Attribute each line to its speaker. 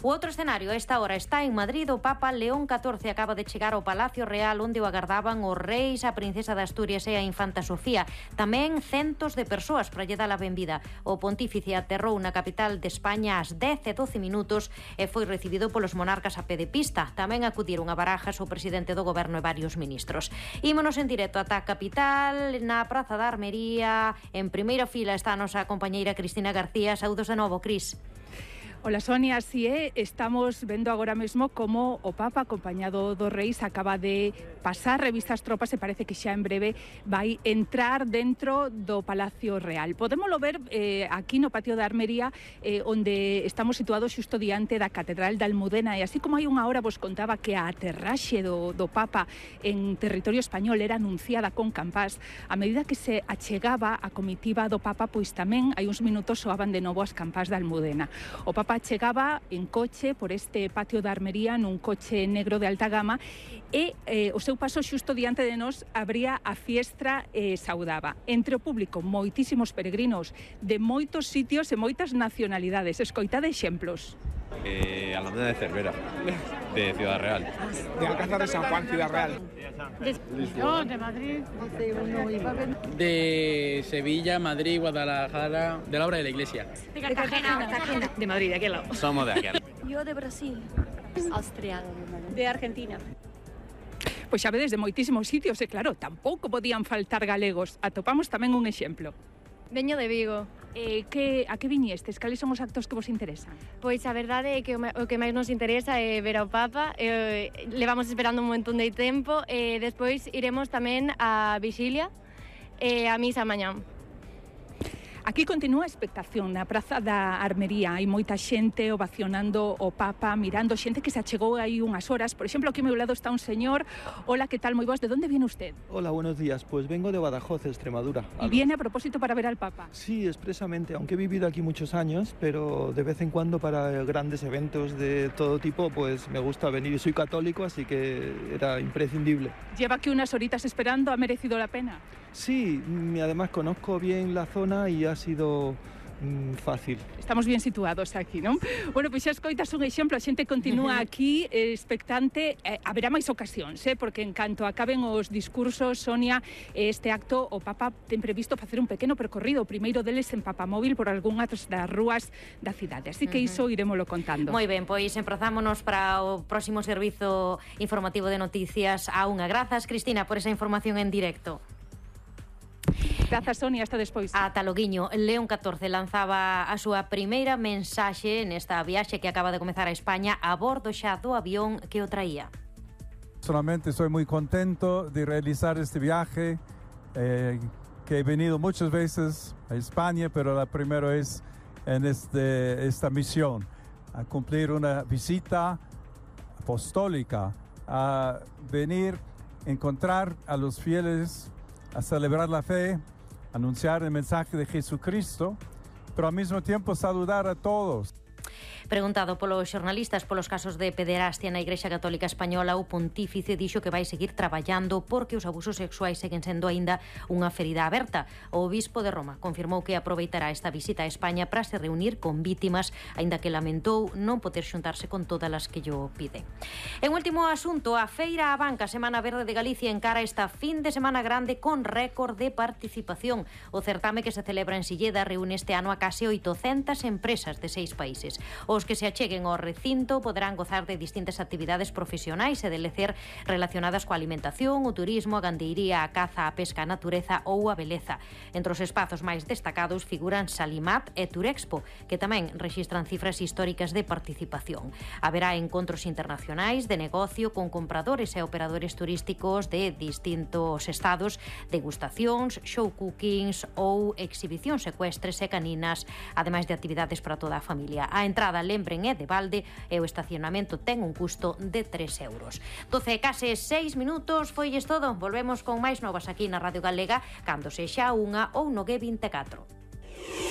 Speaker 1: O outro escenario a esta hora está en Madrid. O Papa León XIV acaba de chegar ao Palacio Real, onde o agardaban os reis, a princesa de Asturias e a infanta Sofía. Tamén centos de persoas para lle dar a benvida. O pontífice aterrou na capital de España ás 10:12 minutos e foi recibido polos monarcas a pé de pista. Tamén acudiron a Barajas o presidente do goberno e varios ministros. Ímonos en directo ata a capital, na Praza da Armería. En primeira fila está a nosa compañeira Cristina García. Saúdos de novo, Cris.
Speaker 2: Hola Sonia, así é, estamos vendo agora mesmo como o Papa acompañado dos reis acaba de pasar revista as tropas e parece que xa en breve vai entrar dentro do Palacio Real. Podémolo ver aquí no patio da Armería, onde estamos situados xusto diante da Catedral da Almudena, e así como hai unha hora vos contaba que a aterraxe do Papa en territorio español era anunciada con campás, a medida que se achegaba a comitiva do Papa, pois tamén hai uns minutos soaban de novo as campás da Almudena. O Papa chegaba en coche por este patio da Armería nun coche negro de alta gama e o seu paso xusto diante de nós abría a fiestra e saudaba. Entre o público, moitísimos peregrinos de moitos sitios e moitas nacionalidades. Escoitade exemplos.
Speaker 3: Alameda de Cervera, de Ciudad Real.
Speaker 4: De Alcázar de San Juan, Ciudad Real.
Speaker 5: De Madrid.
Speaker 6: De Sevilla, Madrid, Guadalajara, de la obra de la iglesia.
Speaker 5: De Cartagena.
Speaker 6: De Madrid, de aquel lado.
Speaker 3: Somos de aquí.
Speaker 7: Yo de Brasil. Austria.
Speaker 5: De Argentina.
Speaker 2: Pois xa vedes de moitísimos sitios e claro, tampouco podían faltar galegos. Atopamos tamén un exemplo.
Speaker 7: Veño de Vigo.
Speaker 2: A que viñestes? Cales son os actos que vos interesan?
Speaker 7: Pois a verdade é que o que máis nos interesa é ver ao Papa. Levamos esperando un montón de tempo e despois iremos tamén á vixilia e a misa mañá.
Speaker 2: Aquí continúa a expectación na Praza da Armería. Hai moita xente ovacionando o Papa, mirando xente que se achegou aí unhas horas. Por exemplo, aquí ao meu lado está un señor. Hola, ¿qué tal? Moi boas. ¿De dónde viene usted?
Speaker 8: Hola, buenos días. Pues vengo de Badajoz, Extremadura.
Speaker 2: ¿Y viene a propósito para ver al Papa?
Speaker 8: Sí, expresamente, aunque he vivido aquí muchos años, pero de vez en cuando para grandes eventos de todo tipo, pues me gusta venir. Yo soy católico, así que era imprescindible.
Speaker 2: Lleva aquí unas horitas esperando, ¿ha merecido la pena?
Speaker 8: Sí, además conozco bien la zona y ha sido fácil.
Speaker 2: Estamos bien situados aquí, non? Bueno, pois xa escoitas un exemplo, a xente continúa aquí expectante. Haberá máis ocasións, porque en canto acaben os discursos, Sonia, este acto, o Papa ten previsto facer un pequeno percorrido, o primeiro deles en papamóvil por algunhas das rúas da cidade, así que iso irémolo contando.
Speaker 1: Moi ben, pois emprazámonos para o próximo servizo informativo de noticias a unha. Grazas, Cristina, por esa información en directo.
Speaker 2: Grazas, Sonia, hasta despois.
Speaker 1: Ata loguiño. León XIV lanzaba a súa primeira mensaxe nesta viaxe que acaba de comezar a España a bordo xa do avión que o traía.
Speaker 9: Solamente estoy muy contento de realizar este viaje, que he venido muchas veces a España, pero la primera es en esta misión, a cumplir una visita apostólica, a venir, encontrar a los fieles, a celebrar la fe, anunciar el mensaje de Jesucristo, pero al mismo tiempo saludar a todos.
Speaker 1: Preguntado polos xornalistas polos casos de pederastia na Igrexa Católica Española, o pontífice dixo que vai seguir traballando porque os abusos sexuais seguen sendo aínda unha ferida aberta. O obispo de Roma confirmou que aproveitará esta visita a España para se reunir con vítimas, aínda que lamentou non poder xuntarse con todas as que llo piden. En último asunto, a Feira á Banca Semana Verde de Galicia encara esta fin de semana grande con récord de participación. O certame que se celebra en Silleda reúne este ano a case 800 empresas de 6 países. Os que se acheguen ao recinto poderán gozar de distintas actividades profesionais e de lecer relacionadas coa alimentación, o turismo, a gandeiría, a caza, a pesca, a natureza ou a beleza. Entre os espazos máis destacados figuran Salimat e Turexpo, que tamén rexistran cifras históricas de participación. Haberá encontros internacionais de negocio con compradores e operadores turísticos de distintos estados, degustacións, show cookings ou exhibicións ecuestres e caninas, ademais de actividades para toda a familia. A entrada, lembren, é de balde e o estacionamento ten un custo de 3 euros. 12 case 6 minutos, foilles todo. Volvemos con máis novas aquí na Radio Galega cando sexa unha ou no G24.